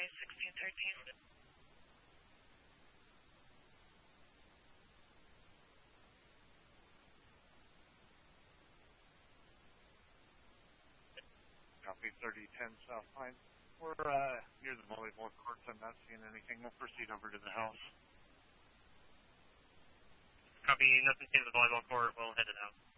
1613. Copy 3010 South Pine. We're near the volleyball courts. I'm not seeing anything. We'll proceed over to the house. Copy, nothing seeing the volleyball court. We'll head it out.